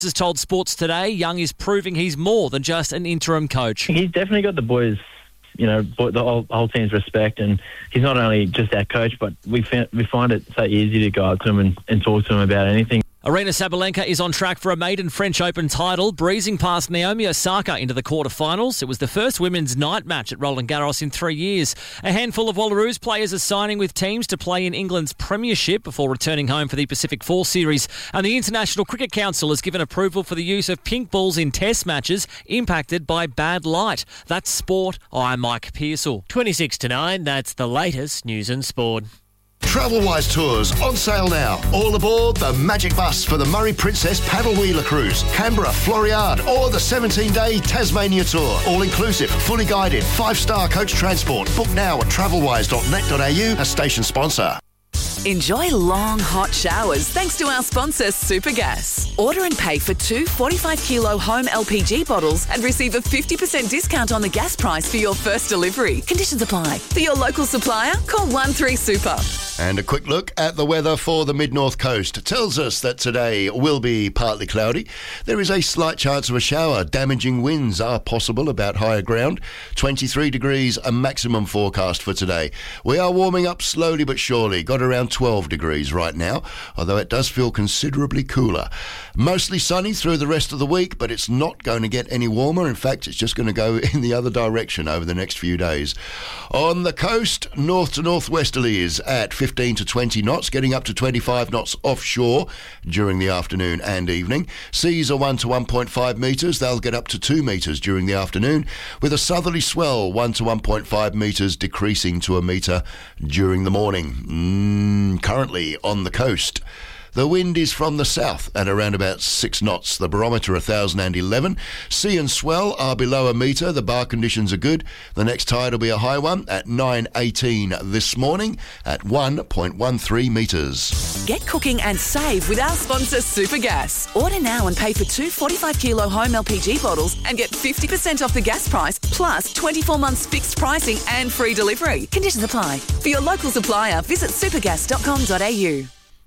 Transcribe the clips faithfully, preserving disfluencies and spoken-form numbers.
Has told Sports Today Young is proving he's more than just an interim coach. He's definitely got the boys, you know, the whole, whole team's respect, and he's not only just our coach, but we find, we find it so easy to go up to him and, and talk to him about anything. Aryna Sabalenka is on track for a maiden French Open title, breezing past Naomi Osaka into the quarterfinals. It was the first women's night match at Roland Garros in three years. A handful of Wallaroos players are signing with teams to play in England's Premiership before returning home for the Pacific Four Series. And the International Cricket Council has given approval for the use of pink balls in test matches impacted by bad light. That's sport. I'm Mike Pearsall. twenty-six to nine, that's the latest news and sport. Travelwise Tours on sale now. All aboard the Magic Bus for the Murray Princess Paddle Wheeler Cruise, Canberra, Floriade, or the seventeen-day Tasmania Tour. All inclusive, fully guided, five-star coach transport. Book now at travelwise dot net dot a u, a station sponsor. Enjoy long, hot showers thanks to our sponsor, Supergas. Order and pay for two forty-five kilo home L P G bottles and receive a fifty percent discount on the gas price for your first delivery. Conditions apply. For your local supplier, call one three super. And a quick look at the weather for the mid-north coast tells us that today will be partly cloudy. There is a slight chance of a shower. Damaging winds are possible about higher ground. twenty-three degrees a maximum forecast for today. We are warming up slowly but surely. Got around twelve degrees right now, although it does feel considerably cooler. Mostly sunny through the rest of the week, but it's not going to get any warmer. In fact, it's just going to go in the other direction over the next few days. On the coast, north to northwesterlies at fifteen to twenty knots, getting up to twenty-five knots offshore during the afternoon and evening. Seas are one to one point five metres. They'll get up to two metres during the afternoon, with a southerly swell one to one point five metres, decreasing to a metre during the morning. Mm, currently on the coast, the wind is from the south at around about six knots. The barometer one thousand eleven. Sea and swell are below a metre. The bar conditions are good. The next tide will be a high one at nine eighteen this morning at one point one three metres. Get cooking and save with our sponsor, Supergas. Order now and pay for two forty-five kilo home L P G bottles and get fifty percent off the gas price, plus twenty-four months fixed pricing and free delivery. Conditions apply. For your local supplier, visit supergas dot com dot a u.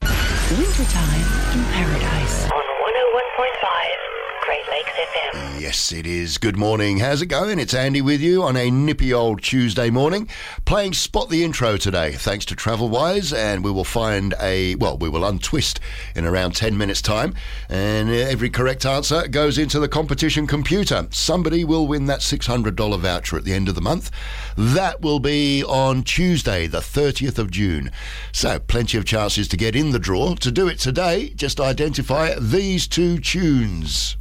Wintertime in Paradise. On one oh one point five, Great Lakes F M. Yes, it is. Good morning. How's it going? It's Andy with you on a nippy old Tuesday morning, playing Spot the Intro today, thanks to Travelwise, and we will find a, well, we will untwist in around ten minutes' time, and every correct answer goes into the competition computer. Somebody will win that six hundred dollars voucher at the end of the month. That will be on Tuesday, the thirtieth of June. So, plenty of chances to get in the draw. To do it today, just identify these two tunes.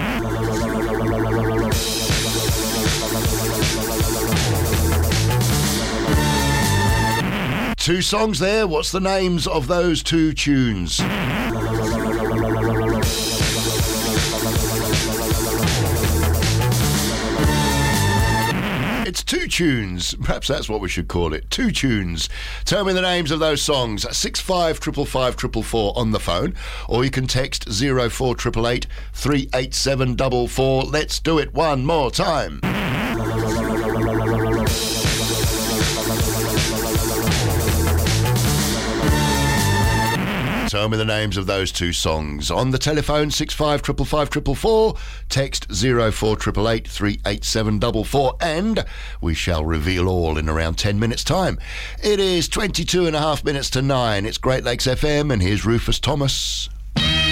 Two songs there. What's the names of those two tunes? It's two tunes. Perhaps that's what we should call it. Two tunes. Tell me the names of those songs. six five five five five four four on the phone, or you can text zero four eight eight eight three eight seven four four. Let's do it one more time. Tell me the names of those two songs. On the telephone, six five five five five four four, text zero four eight eight eight three eight seven four four, and we shall reveal all in around ten minutes' time. It is twenty-two and a half minutes to nine. It's Great Lakes F M, and here's Rufus Thomas.